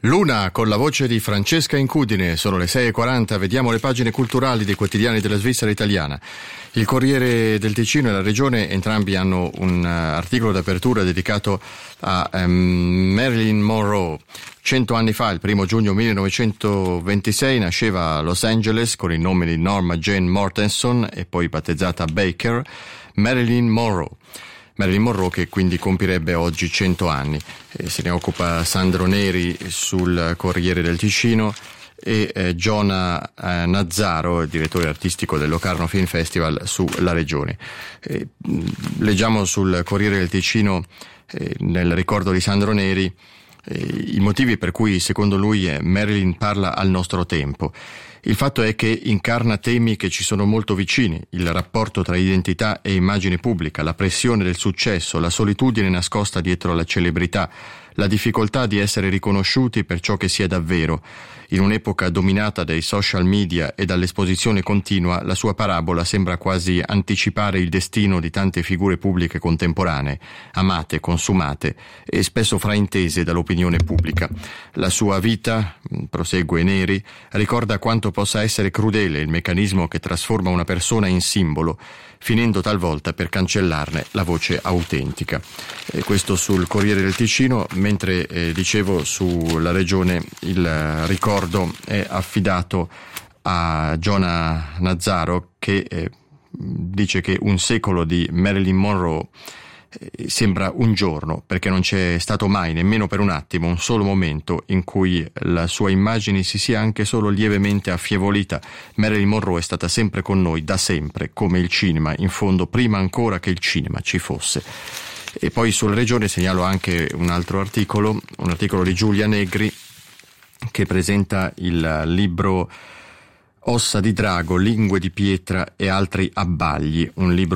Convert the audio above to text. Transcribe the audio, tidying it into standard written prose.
Luna con la voce di Francesca Incudine, sono le 6:40, vediamo le pagine culturali dei quotidiani della Svizzera italiana. Il Corriere del Ticino e la Regione entrambi hanno un articolo d'apertura dedicato a Marilyn Monroe. 100 anni fa, il 1 giugno 1926, nasceva a Los Angeles con il nome di Norma Jane Mortenson e poi battezzata Baker, Marilyn Monroe. Marilyn Monroe che quindi compirebbe oggi 100 anni. Se ne occupa Sandro Neri sul Corriere del Ticino e Giona Nazzaro, direttore artistico del Locarno Film Festival, su La Regione. Leggiamo sul Corriere del Ticino, nel ricordo di Sandro Neri, i motivi per cui secondo lui Marilyn parla al nostro tempo. Il fatto è che incarna temi che ci sono molto vicini: il rapporto tra identità e immagine pubblica, la pressione del successo, la solitudine nascosta dietro la celebrità, la difficoltà di essere riconosciuti per ciò che si è davvero. In un'epoca dominata dai social media e dall'esposizione continua, la sua parabola sembra quasi anticipare il destino di tante figure pubbliche contemporanee, amate, consumate e spesso fraintese dall'opinione pubblica. La sua vita, prosegue Neri, ricorda quanto possa essere crudele il meccanismo che trasforma una persona in simbolo, finendo talvolta per cancellarne la voce autentica. Questo sul Corriere del Ticino, mentre dicevo sulla Regione il ricordo è affidato a Giona Nazzaro, che dice che un secolo di Marilyn Monroe sembra un giorno, perché non c'è stato mai, nemmeno per un attimo, un solo momento in cui la sua immagine si sia anche solo lievemente affievolita. Marilyn Monroe è stata sempre con noi, da sempre, come il cinema, in fondo prima ancora che il cinema ci fosse. E poi sulla Regione segnalo anche un altro articolo, un articolo di Giulia Negri, che presenta il libro Ossa di drago, lingue di pietra e altri abbagli, un libro